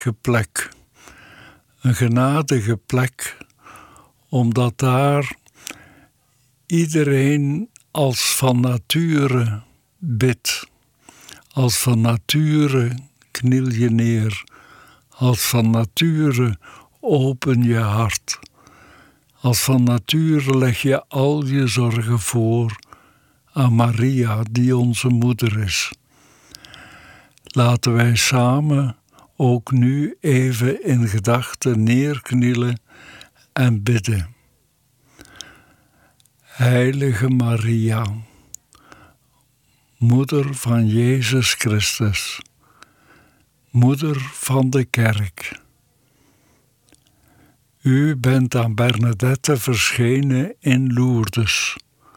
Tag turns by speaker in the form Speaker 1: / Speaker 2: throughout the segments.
Speaker 1: plek. Een genadige plek, omdat daar iedereen als van nature bidt. Als van nature kniel je neer. Als van nature open je hart. Als van nature leg je al je zorgen voor aan Maria, die onze moeder is. Laten wij samen ook nu even in gedachten neerknielen en bidden. Heilige Maria, moeder van Jezus Christus, moeder van de kerk. U bent aan Bernadette verschenen in Lourdes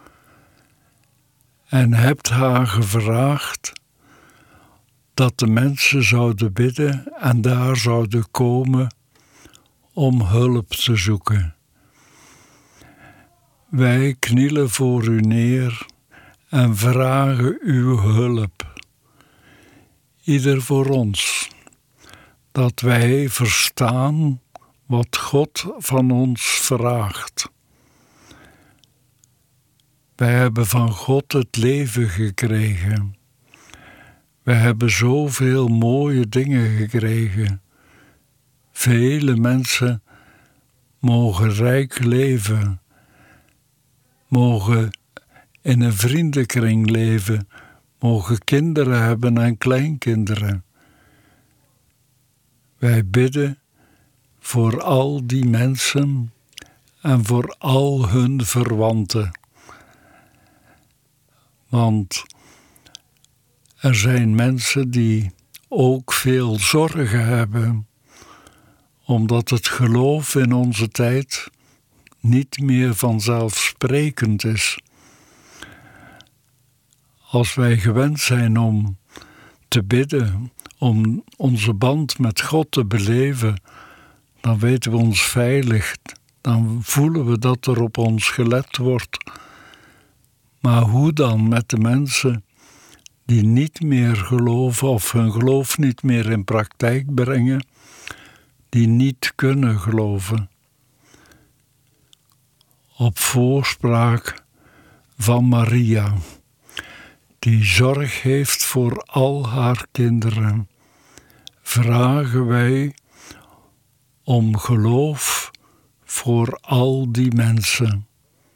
Speaker 1: en hebt haar gevraagd dat de mensen zouden bidden en daar zouden komen om hulp te zoeken. Wij knielen voor u neer en vragen uw hulp. Ieder voor ons, dat wij verstaan wat God van ons vraagt. Wij hebben van God het leven gekregen. Wij hebben zoveel mooie dingen gekregen. Vele mensen mogen rijk leven, mogen in een vriendenkring leven, mogen kinderen hebben en kleinkinderen. Wij bidden voor al die mensen en voor al hun verwanten. Want er zijn mensen die ook veel zorgen hebben, omdat het geloof in onze tijd niet meer vanzelfsprekend is. Als wij gewend zijn om te bidden, om onze band met God te beleven, dan weten we ons veilig, dan voelen we dat er op ons gelet wordt. Maar hoe dan met de mensen die niet meer geloven of hun geloof niet meer in praktijk brengen, die niet kunnen geloven? Op voorspraak van Maria, die zorg heeft voor al haar kinderen, vragen wij om geloof voor al die mensen.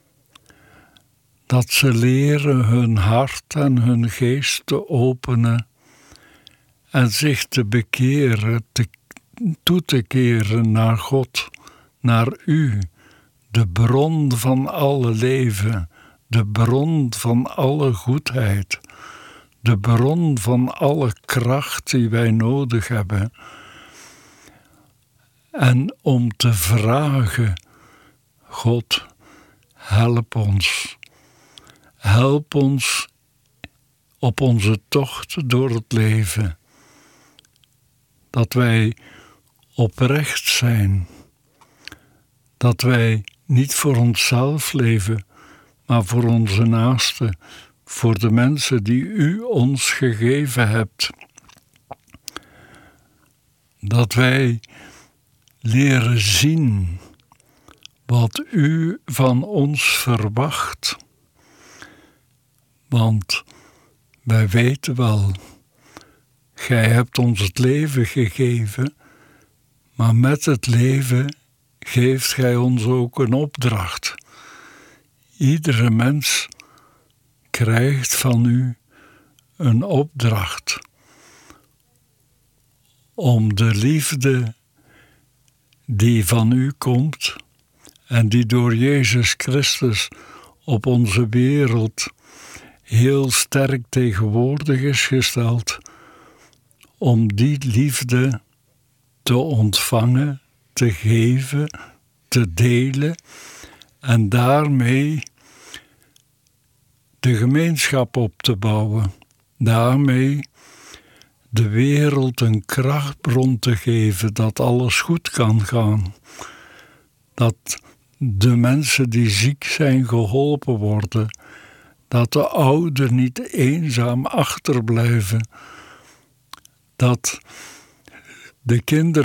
Speaker 1: Dat ze leren hun hart en hun geest te openen en zich te bekeren, toe te keren naar God, naar U, de bron van alle leven, de bron van alle goedheid, de bron van alle kracht die wij nodig hebben. En om te vragen, God, help ons. Help ons op onze tocht door het leven. Dat wij oprecht zijn. Dat wij niet voor onszelf leven, maar voor onze naasten, voor de mensen die u ons gegeven hebt. Dat wij leren zien wat u van ons verwacht. Want wij weten wel, gij hebt ons het leven gegeven, maar met het leven geeft gij ons ook een opdracht. Iedere mens krijgt van u een opdracht om de liefde die van u komt en die door Jezus Christus op onze wereld heel sterk tegenwoordig is gesteld, om die liefde te ontvangen, te geven, te delen en daarmee de gemeenschap op te bouwen. Daarmee de wereld een krachtbron te geven dat alles goed kan gaan. Dat de mensen die ziek zijn geholpen worden. Dat de ouden niet eenzaam achterblijven. Dat de kinderen